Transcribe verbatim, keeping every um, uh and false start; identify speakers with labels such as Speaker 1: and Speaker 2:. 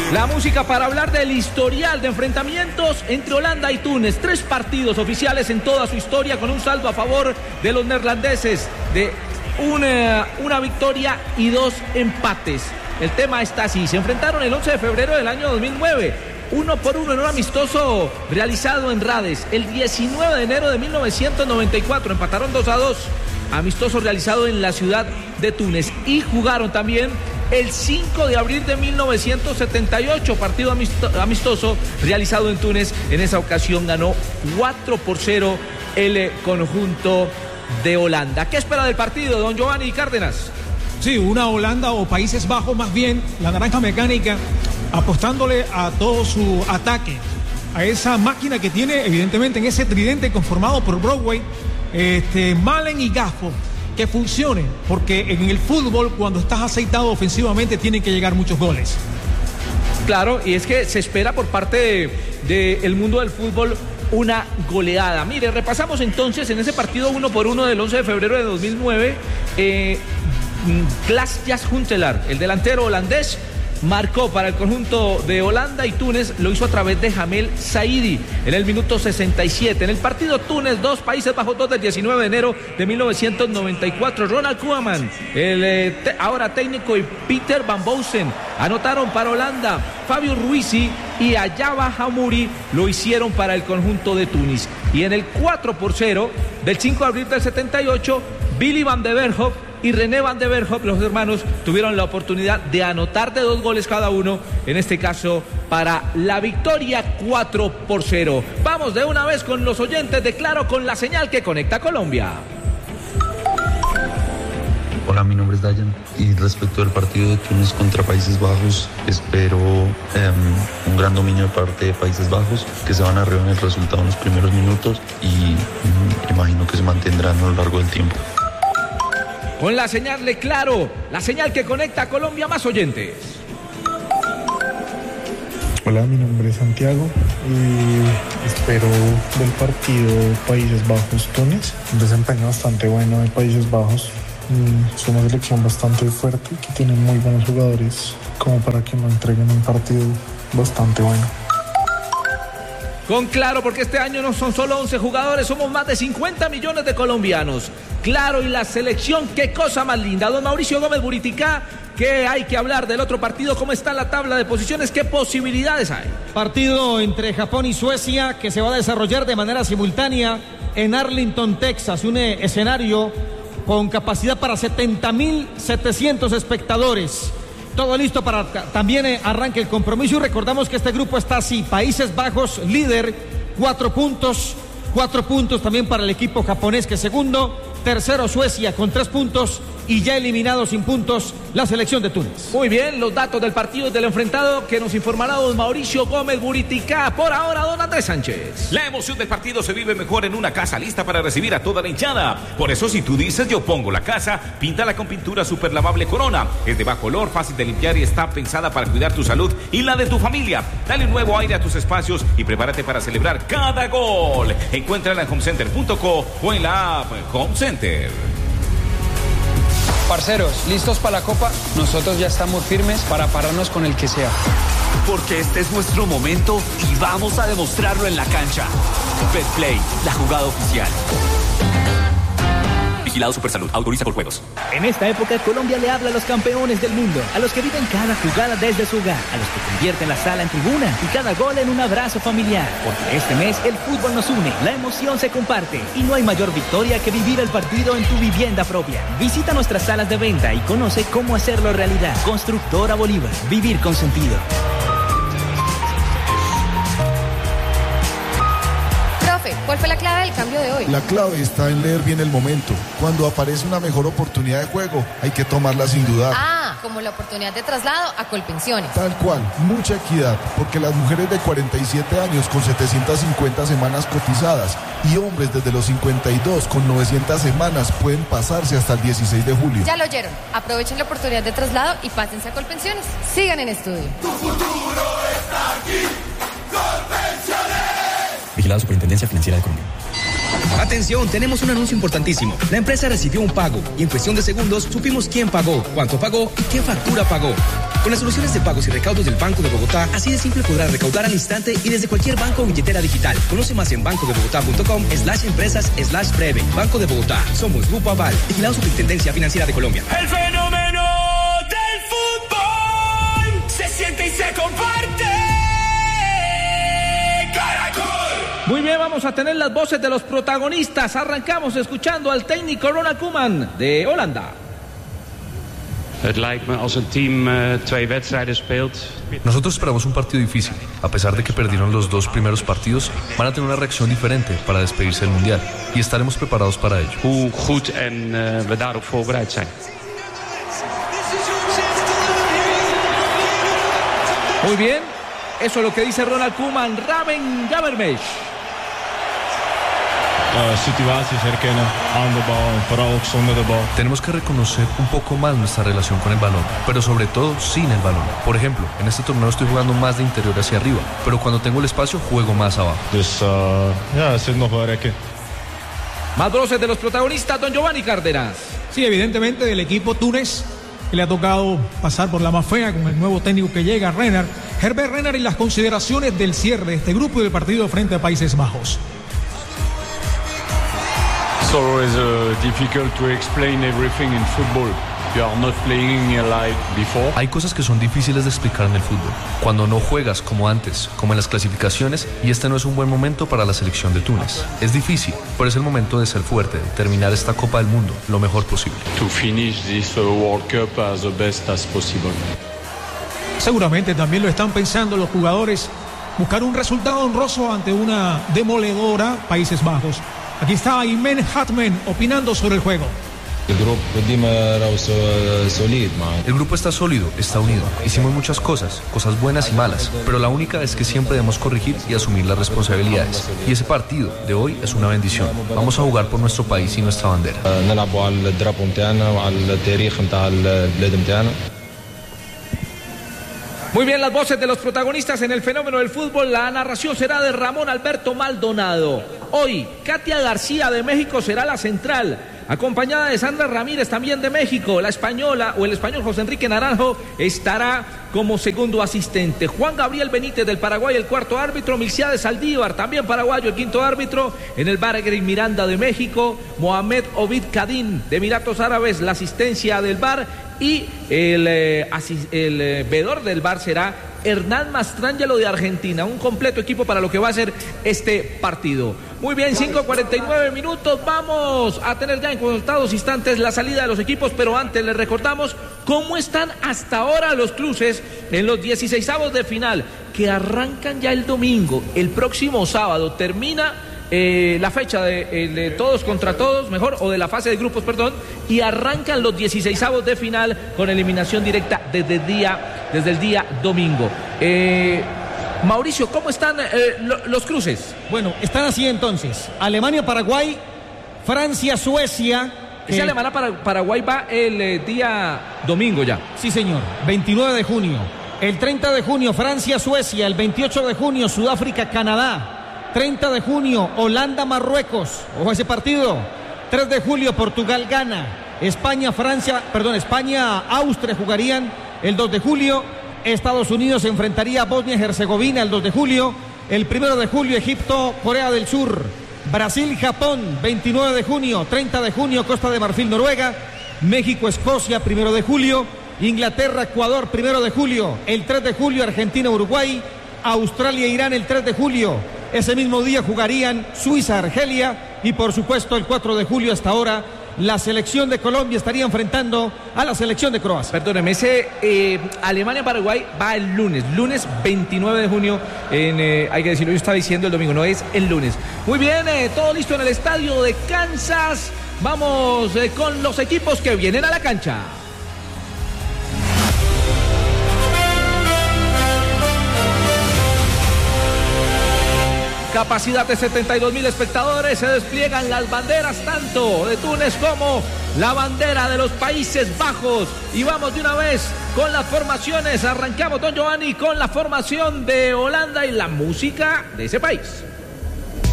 Speaker 1: La música para hablar del historial de enfrentamientos entre Holanda y Túnez. Tres partidos oficiales en toda su historia con un saldo a favor de los neerlandeses de una, una victoria y dos empates. El tema está así. Se enfrentaron el once de febrero del año dos mil nueve. Uno por uno en un amistoso realizado en Rades. El diecinueve de enero de mil novecientos noventa y cuatro empataron dos a dos. Amistoso realizado en la ciudad de Túnez. Y jugaron también el cinco de abril de mil novecientos setenta y ocho, partido amistoso realizado en Túnez. En esa ocasión ganó cuatro por cero el conjunto de Holanda. ¿Qué espera del partido, don Giovanni Cárdenas?
Speaker 2: Sí, una Holanda o Países Bajos más bien, la naranja mecánica, apostándole a todo su ataque, a esa máquina que tiene evidentemente en ese tridente conformado por Broadway, este, Malen y Gafford, que funcione, porque en el fútbol cuando estás aceitado ofensivamente tienen que llegar muchos goles.
Speaker 1: Claro, y es que se espera por parte del de, de mundo del fútbol una goleada. Mire, repasamos entonces en ese partido uno por uno del once de febrero de dos mil nueve, eh, Klaas-Jas Huntelaar, el delantero holandés, marcó para el conjunto de Holanda y Túnez lo hizo a través de Jamel Saidi en el minuto sesenta y siete. En el partido Túnez dos, Países Bajos dos del diecinueve de enero de mil novecientos noventa y cuatro. Ronald Koeman, el eh, te, ahora técnico, y Peter Van Bossen anotaron para Holanda. Fabio Ruizi y Ayaba Hamouri lo hicieron para el conjunto de Túnez. Y en el cuatro por cero del cinco de abril del setenta y ocho, Billy Van de Berghoff y René Van de Berghoff, los hermanos, tuvieron la oportunidad de anotar de dos goles cada uno, en este caso para la victoria cuatro por cero. Vamos de una vez con los oyentes de Claro, con la señal que conecta Colombia.
Speaker 3: Hola, mi nombre es Dayan y respecto al partido de Túnez contra Países Bajos, espero eh, un gran dominio de parte de Países Bajos, que se van a arriba en el resultado en los primeros minutos y mm, imagino que se mantendrán a lo largo del tiempo.
Speaker 1: Con la señal de Claro, la señal que conecta a Colombia, más oyentes.
Speaker 4: Hola, mi nombre es Santiago y espero del partido Países Bajos-Túnez. Un desempeño bastante bueno de Países Bajos. Es una selección bastante fuerte que tiene muy buenos jugadores como para que nos entreguen un partido bastante bueno.
Speaker 1: Con Claro, porque este año no son solo once jugadores, somos más de cincuenta millones de colombianos. Claro, y la selección, qué cosa más linda. Don Mauricio Gómez Buriticá, ¿qué hay que hablar del otro partido? ¿Cómo está la tabla de posiciones? ¿Qué posibilidades hay?
Speaker 2: Partido entre Japón y Suecia que se va a desarrollar de manera simultánea en Arlington, Texas. Un escenario con capacidad para setenta mil setecientos espectadores. Todo listo para también eh, arranque el compromiso, y recordamos que este grupo está así: Países Bajos líder, cuatro puntos, cuatro puntos también para el equipo japonés, que segundo, tercero Suecia con tres puntos, y ya eliminado sin puntos la selección de Túnez.
Speaker 1: Muy bien, los datos del partido y del enfrentado que nos informará don Mauricio Gómez Buriticá. Por ahora, don Andrés Sánchez.
Speaker 5: La emoción del partido se vive mejor en una casa lista para recibir a toda la hinchada. Por eso, si tú dices yo pongo la casa, píntala con pintura super lavable Corona. Es de bajo olor, fácil de limpiar y está pensada para cuidar tu salud y la de tu familia. Dale un nuevo aire a tus espacios y prepárate para celebrar cada gol. Encuéntrala en homecenter punto co o en la app Home Center.
Speaker 6: Parceros, ¿listos para la Copa? Nosotros ya estamos firmes para pararnos con el que sea.
Speaker 7: Porque este es nuestro momento y vamos a demostrarlo en la cancha. Betplay, la jugada oficial. Vigilado Supersalud, autoriza por juegos.
Speaker 8: En esta época, Colombia le habla a los campeones del mundo, a los que viven cada jugada desde su hogar, a los que convierten la sala en tribuna y cada gol en un abrazo familiar. Porque este mes el fútbol nos une, la emoción se comparte y no hay mayor victoria que vivir el partido en tu vivienda propia. Visita nuestras salas de venta y conoce cómo hacerlo realidad. Constructora Bolívar, vivir con sentido.
Speaker 9: ¿Cuál fue la clave del cambio de hoy?
Speaker 10: La clave está en leer bien el momento. Cuando aparece una mejor oportunidad de juego, hay que tomarla sin dudar.
Speaker 9: Ah, como la oportunidad de traslado a Colpensiones.
Speaker 10: Tal cual, mucha equidad, porque las mujeres de cuarenta y siete años con setecientas cincuenta semanas cotizadas y hombres desde los cincuenta y dos con novecientas semanas pueden pasarse hasta el dieciséis de julio.
Speaker 9: Ya lo oyeron. Aprovechen la oportunidad de traslado y pásense a Colpensiones. Sigan en estudio.
Speaker 11: Tu futuro está aquí. Colpensiones.
Speaker 12: Vigilado Superintendencia Financiera de Colombia.
Speaker 13: Atención, tenemos un anuncio importantísimo. La empresa recibió un pago y en cuestión de segundos supimos quién pagó, cuánto pagó y qué factura pagó. Con las soluciones de pagos y recaudos del Banco de Bogotá, así de simple podrás recaudar al instante y desde cualquier banco o billetera digital. Conoce más en bancodebogotá.com slash empresas slash breve. Banco de Bogotá. Somos Grupo Aval. Vigilado Superintendencia Financiera de Colombia.
Speaker 11: El fenómeno del fútbol se siente y se comparte. Caracol.
Speaker 1: Muy bien, vamos a tener las voces de los protagonistas. Arrancamos escuchando al técnico Ronald Koeman de Holanda.
Speaker 14: Het lijkt me als een team uh, twee wedstrijden speelt.
Speaker 15: Nosotros esperamos un partido difícil. A pesar de que perdieron los dos primeros partidos, van a tener una reacción diferente para despedirse del Mundial. Y estaremos preparados para ello.
Speaker 14: Hoe goed en uh, we daarop voorbereid zijn.
Speaker 1: Muy bien, eso es lo que dice Ronald Koeman. Raven Gabermesh.
Speaker 16: Uh, situaties herkennen aan de bal en vooral ook zonder de bal.
Speaker 15: Tenemos que reconocer un poco más nuestra relación con el balón, pero sobre todo sin el balón. Por ejemplo, en este torneo estoy jugando más de interior hacia arriba, pero cuando tengo el espacio juego más abajo.
Speaker 16: Dus uh, ja, er zit nog wel rekken.
Speaker 1: Más voces de los protagonistas, don Giovanni Cárdenas.
Speaker 2: Sí, evidentemente del equipo Túnez, que le ha tocado pasar por la más fea con el nuevo técnico que llega, Renard. Herbert Renard, y las consideraciones del cierre de este grupo y del partido frente a Países Bajos.
Speaker 14: It's always uh, difficult to explain everything in football. You are not playing like before.
Speaker 15: Hay cosas que son difíciles de explicar en el fútbol. Cuando no juegas como antes, como en las clasificaciones, y este no es un buen momento para la selección de Túnez. Es difícil, pero es el momento de ser fuerte, de terminar esta Copa del Mundo lo mejor posible.
Speaker 14: To finish this uh, World Cup as the best as possible.
Speaker 2: Seguramente también lo están pensando los jugadores, buscar un resultado honroso ante una demoledora Países Bajos. Aquí está Aymen Hatmen opinando sobre el juego.
Speaker 15: El grupo está sólido, está unido. Hicimos muchas cosas, cosas buenas y malas, pero la única es que siempre debemos corregir y asumir las responsabilidades. Y ese partido de hoy es una bendición. Vamos a jugar por nuestro país y nuestra bandera.
Speaker 1: Muy bien, las voces de los protagonistas en el fenómeno del fútbol. La narración será de Ramón Alberto Maldonado. Hoy, Katia García de México será la central, acompañada de Sandra Ramírez, también de México. La española o el español José Enrique Naranjo estará como segundo asistente. Juan Gabriel Benítez del Paraguay, el cuarto árbitro. Milciades Saldívar, también paraguayo, el quinto árbitro. En el bar, Greg Miranda de México. Mohamed Ovid Kadin de Emiratos Árabes, la asistencia del bar. Y el, eh, el eh, veedor del bar será Hernán Mastrangelo de Argentina. Un completo equipo para lo que va a ser este partido. Muy bien, cinco cuarenta y nueve minutos. Vamos a tener ya en contados instantes la salida de los equipos, pero antes les recordamos cómo están hasta ahora los cruces en los dieciseisavos de final, que arrancan ya el domingo. El próximo sábado termina Eh, la fecha de, de todos contra todos, mejor, o de la fase de grupos, perdón, y arrancan los dieciseisavos de final con eliminación directa desde el día, desde el día domingo. Eh, Mauricio, ¿cómo están eh, lo, los cruces?
Speaker 2: Bueno, están así entonces: Alemania-Paraguay, Francia-Suecia.
Speaker 1: Ese
Speaker 2: eh,
Speaker 1: Alemania-Paraguay va el eh, día domingo ya.
Speaker 2: Sí, señor, veintinueve de junio. El treinta de junio, Francia-Suecia. El veintiocho de junio, Sudáfrica-Canadá. treinta de junio, Holanda-Marruecos. Ojo a ese partido. tres de julio, Portugal-Ghana. España-Francia, perdón, España-Austria jugarían el dos de julio. Estados Unidos se enfrentaría a Bosnia-Herzegovina el dos de julio. El primero de julio, Egipto-Corea del Sur. Brasil-Japón, veintinueve de junio. treinta de junio, Costa de Marfil-Noruega. México-Escocia, primero de julio. Inglaterra-Ecuador, primero de julio. El tres de julio, Argentina-Uruguay. Australia-Irán el tres de julio. Ese mismo día jugarían Suiza-Argelia y por supuesto el cuatro de julio hasta ahora la selección de Colombia estaría enfrentando a la selección de Croacia.
Speaker 1: Perdóneme, ese eh, Alemania-Paraguay va el lunes, lunes veintinueve de junio, en, eh, hay que decirlo, yo estaba diciendo el domingo, no es el lunes. Muy bien, eh, todo listo en el estadio de Kansas. Vamos eh, con los equipos que vienen a la cancha. Capacidad de setenta y dos mil espectadores, se despliegan las banderas tanto de Túnez como la bandera de los Países Bajos. Y vamos de una vez con las formaciones. Arrancamos, don Giovanni, con la formación de Holanda y la música de ese país.